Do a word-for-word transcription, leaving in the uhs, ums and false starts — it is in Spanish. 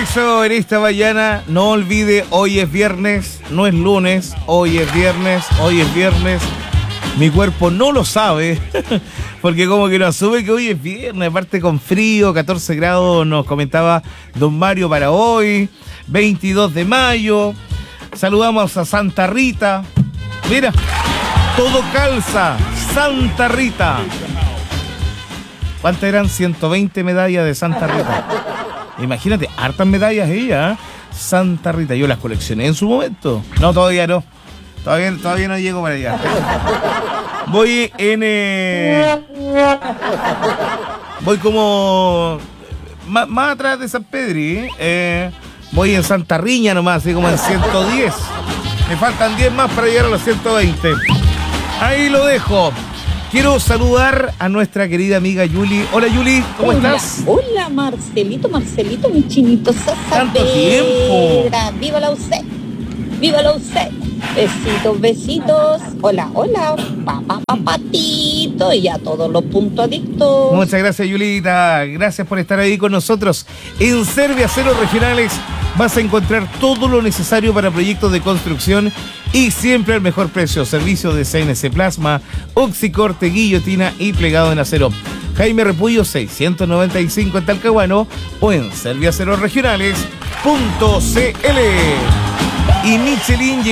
eso en esta mañana. No olvide, hoy es viernes, no es lunes, hoy es viernes, hoy es viernes. Mi cuerpo no lo sabe, porque como que no asume que hoy es viernes, aparte con frío, catorce grados nos comentaba don Mario para hoy, veintidós de mayo. Saludamos a Santa Rita. Mira, todo calza, Santa Rita. ¿Cuántas eran? ciento veinte medallas de Santa Rita. Imagínate, hartas medallas ella, ¿eh? Santa Rita, yo las coleccioné en su momento. No, todavía no. Todavía, todavía no llego para allá. Voy en... Eh, voy como... Más, más atrás de San Pedri. Eh, voy en Santa Riña nomás, así como en ciento diez. Me faltan diez más para llegar a los ciento veinte. Ahí lo dejo. Quiero saludar a nuestra querida amiga Yuli. Hola Yuli, ¿cómo hola, estás? Hola Marcelito, Marcelito, mi chinito Sasavera. ¡Tanto tiempo! ¡Viva la U C! ¡Viva la U C! Besitos, besitos. Hola, hola. Papá, papatito. Y a todos los puntos adictos. Muchas gracias, Yulita. Gracias por estar ahí con nosotros. En Serviaceros Regionales vas a encontrar todo lo necesario para proyectos de construcción y siempre al mejor precio. Servicios de C N C Plasma, oxicorte, guillotina y plegado en acero. Jaime Repullo seiscientos noventa y cinco en Talcahuano o en serviacerosregionales punto c l. Y Michelin